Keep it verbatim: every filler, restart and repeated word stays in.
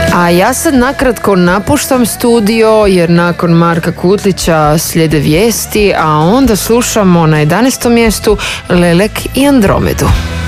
A ja sad nakratko napuštam studio jer nakon Marka Kutlića slijede vijesti, a onda slušamo na jedanaestom mjestu Lelek i Andromedu.